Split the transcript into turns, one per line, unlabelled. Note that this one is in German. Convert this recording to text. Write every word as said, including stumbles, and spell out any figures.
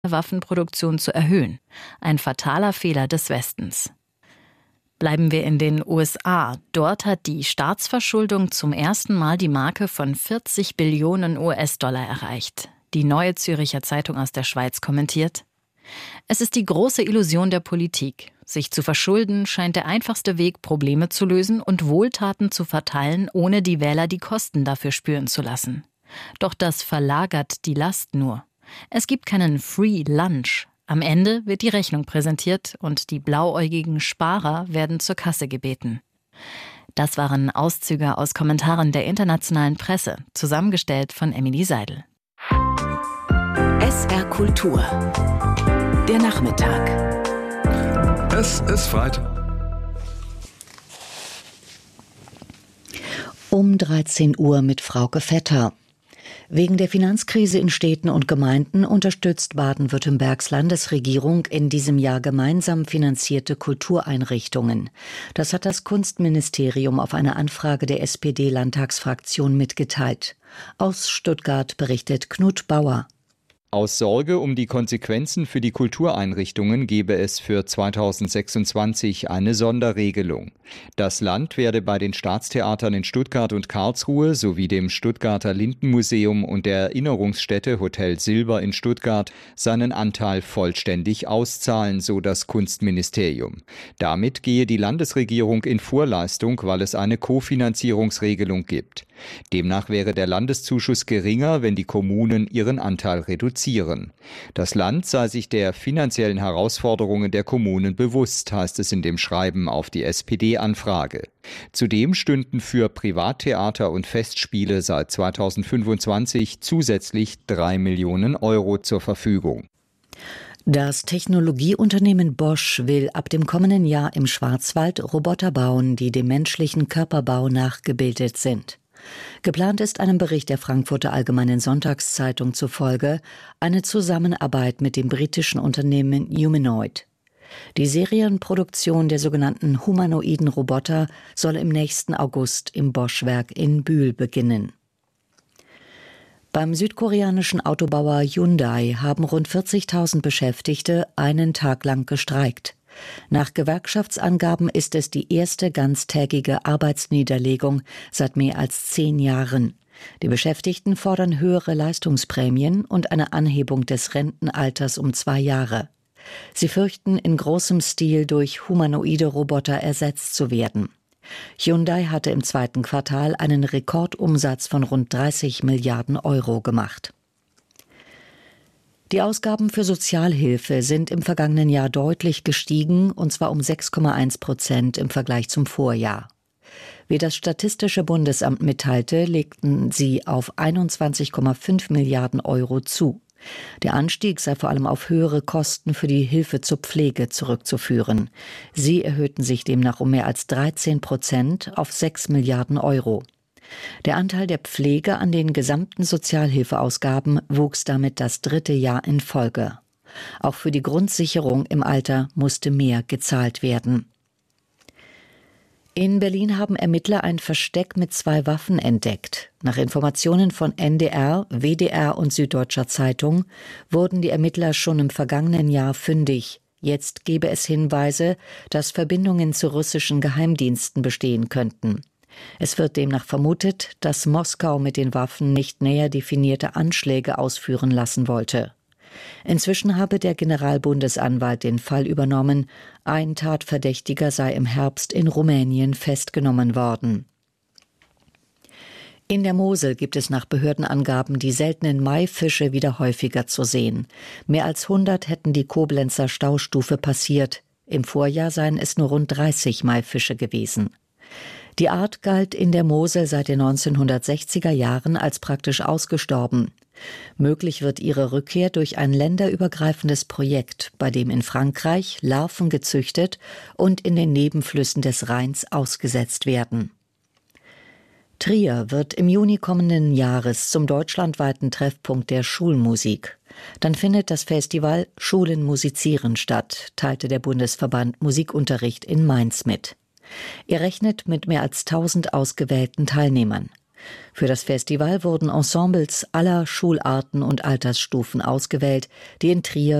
Waffenproduktion zu erhöhen. Ein fataler Fehler des Westens. Bleiben wir in den U S A. Dort hat die Staatsverschuldung zum ersten Mal die Marke von vierzig Billionen U S-Dollar erreicht. Die Neue Zürcher Zeitung aus der Schweiz kommentiert: Es ist die große Illusion der Politik. Sich zu verschulden scheint der einfachste Weg, Probleme zu lösen und Wohltaten zu verteilen, ohne die Wähler die Kosten dafür spüren zu lassen. Doch das verlagert die Last nur. Es gibt keinen Free Lunch. Am Ende wird die Rechnung präsentiert und die blauäugigen Sparer werden zur Kasse gebeten. Das waren Auszüge aus Kommentaren der internationalen Presse, zusammengestellt von Emily Seidel.
S R Kultur. Der Nachmittag.
Es ist Freitag.
Um dreizehn Uhr mit Frauke Vetter. Wegen der Finanzkrise in Städten und Gemeinden unterstützt Baden-Württembergs Landesregierung in diesem Jahr gemeinsam finanzierte Kultureinrichtungen. Das hat das Kunstministerium auf eine Anfrage der S P D-Landtagsfraktion mitgeteilt. Aus Stuttgart berichtet Knut Bauer.
Aus Sorge um die Konsequenzen für die Kultureinrichtungen gebe es für zweitausendsechsundzwanzig eine Sonderregelung. Das Land werde bei den Staatstheatern in Stuttgart und Karlsruhe sowie dem Stuttgarter Lindenmuseum und der Erinnerungsstätte Hotel Silber in Stuttgart seinen Anteil vollständig auszahlen, so das Kunstministerium. Damit gehe die Landesregierung in Vorleistung, weil es eine Kofinanzierungsregelung gibt. Demnach wäre der Landeszuschuss geringer, wenn die Kommunen ihren Anteil reduzieren. Das Land sei sich der finanziellen Herausforderungen der Kommunen bewusst, heißt es in dem Schreiben auf die S P D-Anfrage. Zudem stünden für Privattheater und Festspiele seit zweitausendfünfundzwanzig zusätzlich drei Millionen Euro zur Verfügung.
Das Technologieunternehmen Bosch will ab dem kommenden Jahr im Schwarzwald Roboter bauen, die dem menschlichen Körperbau nachgebildet sind. Geplant ist einem Bericht der Frankfurter Allgemeinen Sonntagszeitung zufolge eine Zusammenarbeit mit dem britischen Unternehmen Humanoid. Die Serienproduktion der sogenannten humanoiden Roboter soll im nächsten August im Bosch-Werk in Bühl beginnen. Beim südkoreanischen Autobauer Hyundai haben rund vierzigtausend Beschäftigte einen Tag lang gestreikt. Nach Gewerkschaftsangaben ist es die erste ganztägige Arbeitsniederlegung seit mehr als zehn Jahren. Die Beschäftigten fordern höhere Leistungsprämien und eine Anhebung des Rentenalters um zwei Jahre. Sie fürchten, in großem Stil durch humanoide Roboter ersetzt zu werden. Hyundai hatte im zweiten Quartal einen Rekordumsatz von rund dreißig Milliarden Euro gemacht. Die Ausgaben für Sozialhilfe sind im vergangenen Jahr deutlich gestiegen, und zwar um sechs Komma eins Prozent im Vergleich zum Vorjahr. Wie das Statistische Bundesamt mitteilte, legten sie auf einundzwanzig Komma fünf Milliarden Euro zu. Der Anstieg sei vor allem auf höhere Kosten für die Hilfe zur Pflege zurückzuführen. Sie erhöhten sich demnach um mehr als dreizehn Prozent auf sechs Milliarden Euro. Der Anteil der Pflege an den gesamten Sozialhilfeausgaben wuchs damit das dritte Jahr in Folge. Auch für die Grundsicherung im Alter musste mehr gezahlt werden. In Berlin haben Ermittler ein Versteck mit zwei Waffen entdeckt. Nach Informationen von N D R, W D R und Süddeutscher Zeitung wurden die Ermittler schon im vergangenen Jahr fündig. Jetzt gebe es Hinweise, dass Verbindungen zu russischen Geheimdiensten bestehen könnten. Es wird demnach vermutet, dass Moskau mit den Waffen nicht näher definierte Anschläge ausführen lassen wollte. Inzwischen habe der Generalbundesanwalt den Fall übernommen. Ein Tatverdächtiger sei im Herbst in Rumänien festgenommen worden. In der Mosel gibt es nach Behördenangaben die seltenen Maifische wieder häufiger zu sehen. Mehr als hundert hätten die Koblenzer Staustufe passiert. Im Vorjahr seien es nur rund dreißig Maifische gewesen. Die Art galt in der Mosel seit den neunzehnhundertsechziger Jahren als praktisch ausgestorben. Möglich wird ihre Rückkehr durch ein länderübergreifendes Projekt, bei dem in Frankreich Larven gezüchtet und in den Nebenflüssen des Rheins ausgesetzt werden. Trier wird im Juni kommenden Jahres zum deutschlandweiten Treffpunkt der Schulmusik. Dann findet das Festival Schulen musizieren statt, teilte der Bundesverband Musikunterricht in Mainz mit. Er rechnet mit mehr als tausend ausgewählten Teilnehmern. Für das Festival wurden Ensembles aller Schularten und Altersstufen ausgewählt, die in Trier